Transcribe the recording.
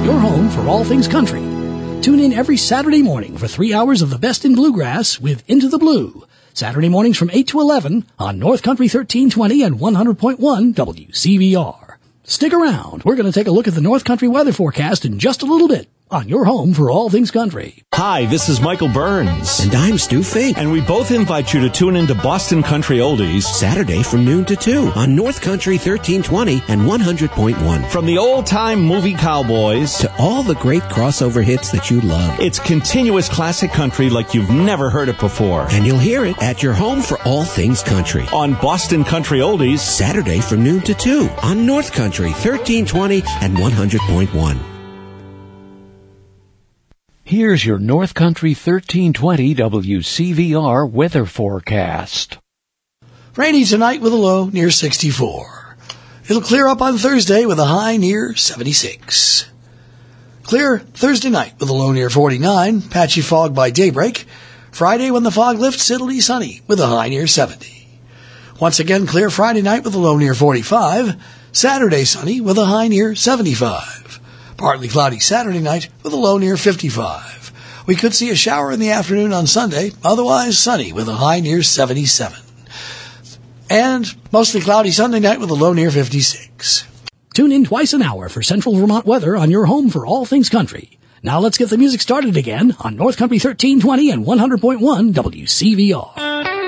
your home for all things country. Tune in every Saturday morning for 3 hours of the best in bluegrass with Into the Blue. Saturday mornings from 8 to 11 on North Country 1320 and 100.1 WCVR. Stick around. We're going to take a look at the North Country weather forecast in just a little bit on your home for all things country. Hi, this is Michael Burns. And I'm Stu Fink. And we both invite you to tune into Boston Country Oldies Saturday from noon to 2 on North Country 1320 and 100.1. From the old-time movie cowboys to all the great crossover hits that you love. It's continuous classic country like you've never heard it before. And you'll hear it at your home for all things country. On Boston Country Oldies Saturday from noon to 2 on North Country 1320 and 100.1. Here's your North Country 1320 WCVR weather forecast. Rainy tonight with a low near 64. It'll clear up on Thursday with a high near 76. Clear Thursday night with a low near 49, patchy fog by daybreak. Friday when the fog lifts, it'll be sunny with a high near 70. Once again clear Friday night with a low near 45. Saturday sunny with a high near 75. Partly cloudy Saturday night with a low near 55. We could see a shower in the afternoon on Sunday, otherwise sunny with a high near 77. And mostly cloudy Sunday night with a low near 56. Tune in twice an hour for Central Vermont weather on your home for all things country. Now let's get the music started again on North Country 1320 and 100.1 WCVR.